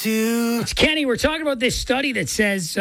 to. It's Kenny. We're talking about this study that says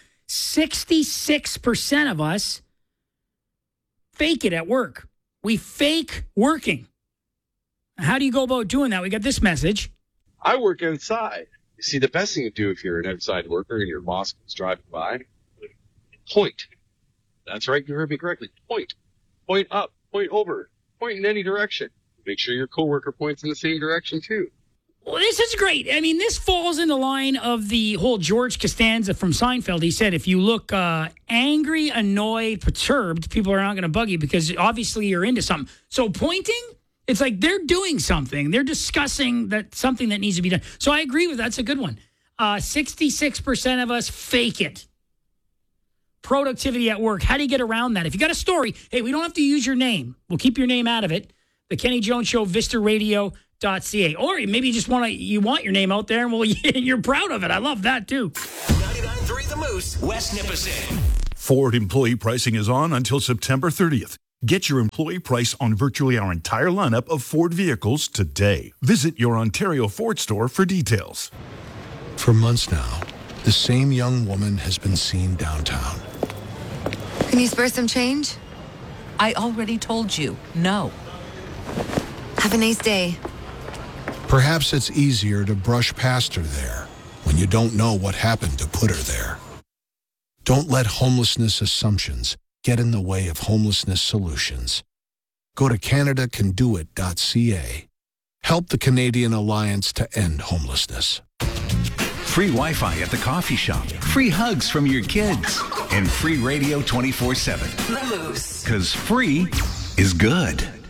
66% of us fake it at work. We fake working. How do you go about doing that? We got this message. I work inside. You see, the best thing to do if you're an outside worker and your boss is driving by, point. That's right. You heard me correctly. Point. Point up. Point over. Point in any direction. Make sure your coworker points in the same direction, too. Well, this is great. I mean, this falls in the line of the whole George Costanza from Seinfeld. He said, if you look angry, annoyed, perturbed, people are not going to bug you because obviously you're into something. So pointing, it's like they're doing something. They're discussing that something that needs to be done. So I agree with that. That's a good one. 66% of us fake it. Productivity at work. How do you get around that? If you got a story, hey, we don't have to use your name. We'll keep your name out of it. The Kenny Jones Show, VistaRadio.ca. Or maybe you just want your name out there and you're proud of it. I love that too. 99.3 The Moose, West Nipissing. Ford employee pricing is on until September 30th. Get your employee price on virtually our entire lineup of Ford vehicles today. Visit your Ontario Ford store for details. For months now, the same young woman has been seen downtown. Can you spare some change? I already told you, no. Have a nice day. Perhaps it's easier to brush past her there when you don't know what happened to put her there. Don't let homelessness assumptions get in the way of homelessness solutions. Go to CanadaCanDoIt.ca. Help the Canadian Alliance to End Homelessness. Free Wi-Fi at the coffee shop. Free hugs from your kids. And free radio 24/7. The Moose. Because free is good.